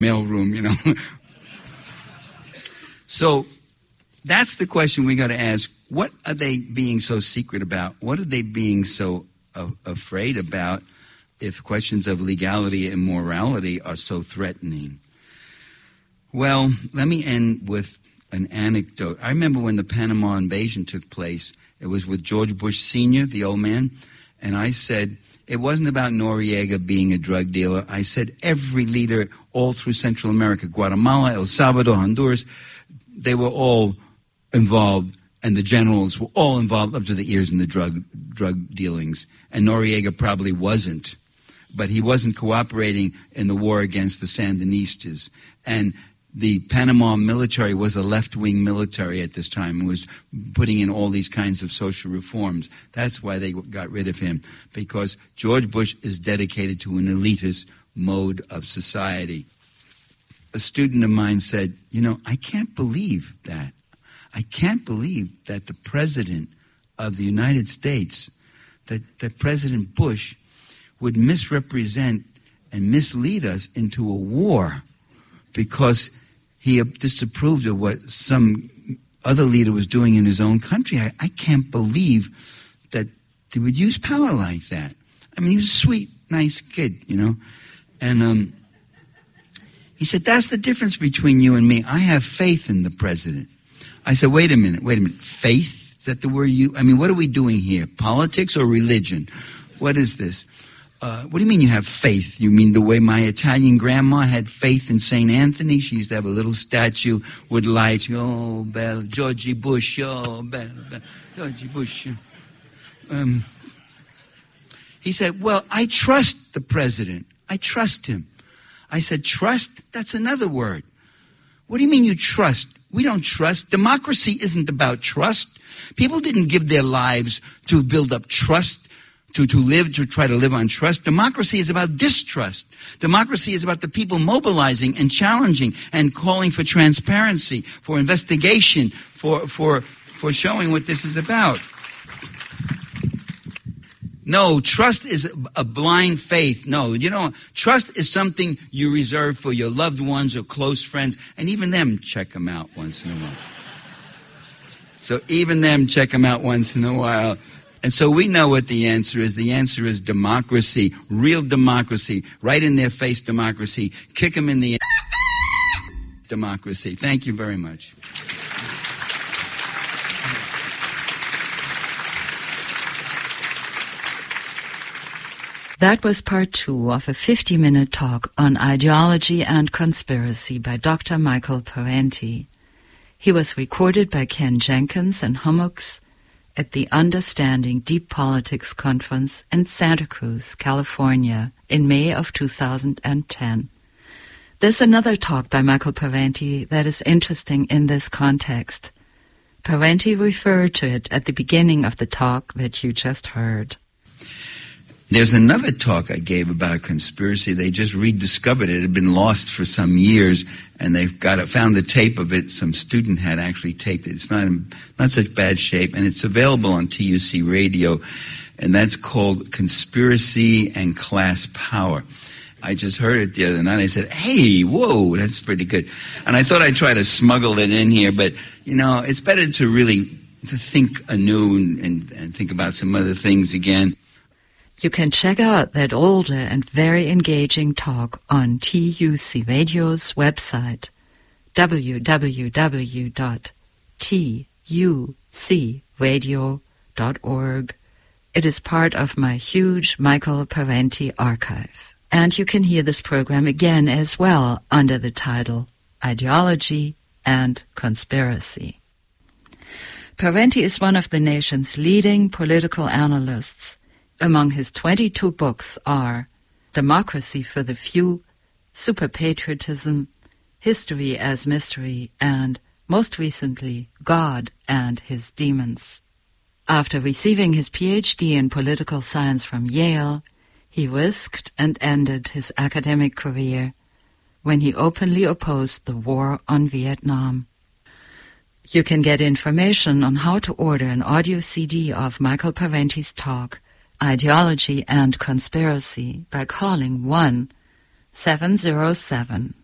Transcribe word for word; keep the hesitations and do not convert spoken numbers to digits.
mailroom, you know. So that's the question we got to ask. What are they being so secret about? What are they being so uh, afraid about if questions of legality and morality are so threatening? Well, let me end with an anecdote. I remember when the Panama invasion took place, it was with George Bush Senior, the old man, and I said, it wasn't about Noriega being a drug dealer. I said every leader all through Central America, Guatemala, El Salvador, Honduras, they were all involved, and the generals were all involved up to the ears in the drug drug dealings. And Noriega probably wasn't, but he wasn't cooperating in the war against the Sandinistas. And the Panama military was a left-wing military at this time and was putting in all these kinds of social reforms. That's why they got rid of him, because George Bush is dedicated to an elitist mode of society. A student of mine said, you know, I can't believe that. I can't believe that the president of the United States, that, that President Bush would misrepresent and mislead us into a war because he disapproved of what some other leader was doing in his own country. I, I can't believe that they would use power like that. I mean, he was a sweet, nice kid, you know. And um, he said, that's the difference between you and me. I have faith in the president. I said, wait a minute, wait a minute. Faith? Is that the word you... I mean, what are we doing here? Politics or religion? What is this? Uh, what do you mean you have faith? You mean the way my Italian grandma had faith in Saint Anthony? She used to have a little statue with lights. Oh, bella, Georgie Bush, oh, bella, bella, Georgie Bush. Um, he said, well, I trust the president. I trust him. I said, trust? That's another word. What do you mean you trust? We don't trust. Democracy isn't about trust. People didn't give their lives to build up trust. To, to live, to try to live on trust. Democracy is about distrust. Democracy is about the people mobilizing and challenging and calling for transparency, for investigation, for, for, for showing what this is about. No, trust is a blind faith. No, you know, trust is something you reserve for your loved ones or close friends, and even them check them out once in a while. So even them check them out once in a while. And so we know what the answer is. The answer is democracy, real democracy, right in their face democracy. Kick them in the democracy. Thank you very much. That was part two of a fifty-minute talk on ideology and conspiracy by Doctor Michael Parenti. He was recorded by Ken Jenkins and Hummocks at the Understanding Deep Politics Conference in Santa Cruz, California, in May of two thousand ten. There's another talk by Michael Parenti that is interesting in this context. Parenti referred to it at the beginning of the talk that you just heard. There's another talk I gave about conspiracy. They just rediscovered it. It had been lost for some years, and they've got it, found the tape of it. Some student had actually taped it. It's not in not such bad shape, and it's available on T U C Radio, and that's called Conspiracy and Class Power. I just heard it the other night. I said, hey, whoa, that's pretty good. And I thought I'd try to smuggle it in here, but, you know, it's better to really to think anew and, and think about some other things again. You can check out that older and very engaging talk on T U C Radio's website, w w w dot t u c radio dot org. It is part of my huge Michael Parenti archive. And you can hear this program again as well under the title Ideology and Conspiracy. Parenti is one of the nation's leading political analysts. Among his twenty-two books are Democracy for the Few, Superpatriotism, History as Mystery, and, most recently, God and His Demons. After receiving his P H D in political science from Yale, he risked and ended his academic career when he openly opposed the war on Vietnam. You can get information on how to order an audio C D of Michael Parenti's talk, Ideology and Conspiracy, by calling one seven zero seven,